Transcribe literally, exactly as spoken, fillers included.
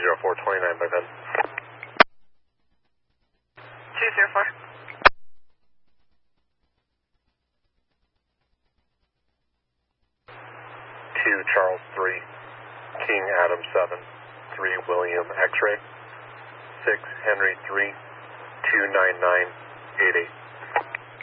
zero four twenty-nine by then. two zero four. two Charles three, King Adam seven, three William X-ray, six Henry three, two nine nine eight eight.